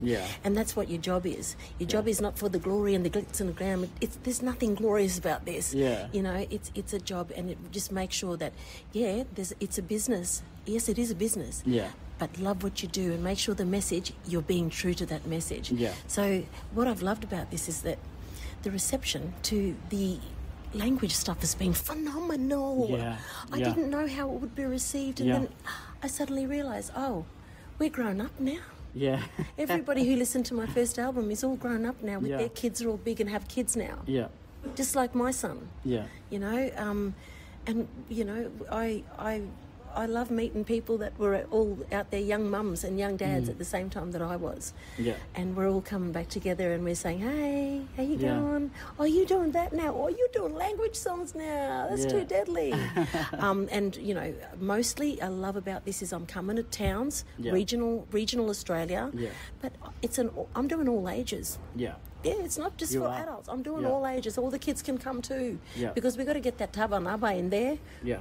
Yeah. And that's what your job is. Your job is not for the glory and the glitz and the glam. There's nothing glorious about this. Yeah. You know, it's a job, and it just makes sure that, it's a business. Yes, it is a business. Yeah. But love what you do and make sure the message, you're being true to that message. Yeah. So what I've loved about this is that the reception to the language stuff has been phenomenal. Yeah. I didn't know how it would be received, and then I suddenly realised, we're grown up now. Yeah. Everybody who listened to my first album is all grown up now. With Yeah. their kids are all big and have kids now. Yeah. Just like my son. Yeah. You know, and you know, I love meeting people that were all out there, young mums and young dads at the same time that I was. Yeah. And we're all coming back together and we're saying, hey, how you Yeah. going? Oh, you doing that now? Oh, you doing language songs now? That's too deadly. And, you know, mostly I love about this is I'm coming to towns, regional Australia. Yeah. But I'm doing all ages. Yeah. Yeah, it's not just You for are. adults. I'm doing Yeah. all ages. All the kids can come too. Yeah. Because we've got to get that tabanaba in there. Yeah.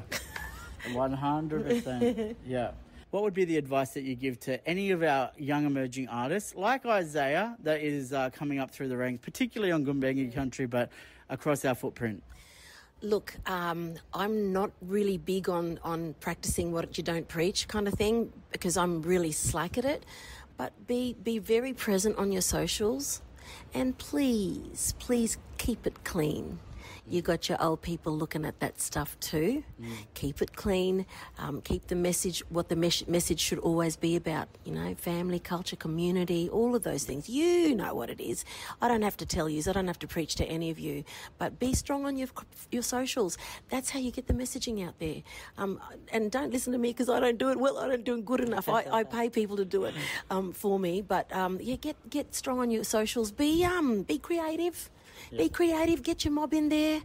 100%. Yeah. What would be the advice that you give to any of our young emerging artists like Isaiah that is coming up through the ranks, particularly on Gumbaynggirr country, but across our footprint? Look, I'm not really big on practicing what you don't preach kind of thing, because I'm really slack at it. But be very present on your socials, and please keep it clean. You got your old people looking at that stuff too. Keep it clean. Keep the message, what the message should always be about. You know, family, culture, community, all of those things. You know what it is. I don't have to tell you. I don't have to preach to any of you. But be strong on your socials. That's how you get the messaging out there. And don't listen to me because I don't do it well. I don't do it good enough. I pay people to do it for me. But get strong on your socials. Be creative. Be creative. Get your mob in there.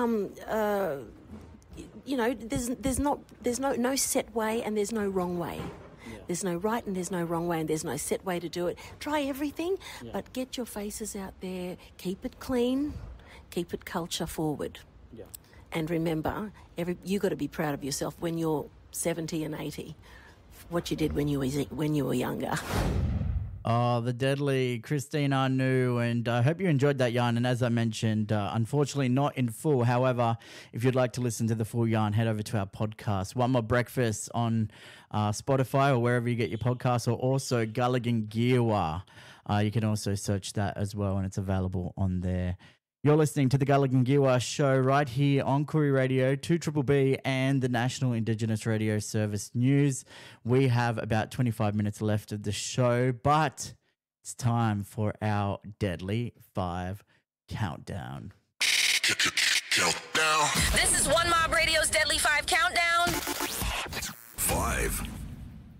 You know, there's no set way and there's no wrong way. There's no right and there's no wrong way and there's no set way to do it. Try everything, but get your faces out there. Keep it clean. Keep it culture forward. Yeah. And remember, you got to be proud of yourself when you're 70 and 80. What you did when you were younger. Oh, the deadly Christine Anu, and I hope you enjoyed that yarn. And as I mentioned, unfortunately not in full. However, if you'd like to listen to the full yarn, head over to our podcast, One More Breakfast on Spotify or wherever you get your podcasts, or also Gulligan-Geerwar. You can also search that as well, and it's available on there. You're listening to the Gulligan-Geerwar Show right here on Koori Radio, 2BBB and the National Indigenous Radio Service News. We have about 25 minutes left of the show, but it's time for our Deadly 5 Countdown. This is One Mob Radio's Deadly 5 Countdown.